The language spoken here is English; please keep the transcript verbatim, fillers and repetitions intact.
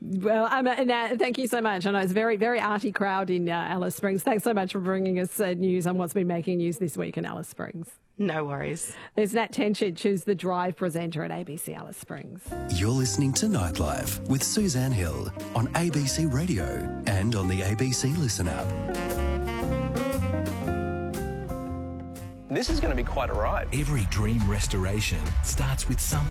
Well, um, and, uh, thank you so much. I know it's a very, very arty crowd in uh, Alice Springs. Thanks so much for bringing us uh, news on what's been making news this week in Alice Springs. No worries. There's Nat Tenchich, who's the Drive presenter at A B C Alice Springs. You're listening to Nightlife with Suzanne Hill on A B C Radio and on the A B C Listen app. This is going to be quite a ride. Every dream restoration starts with some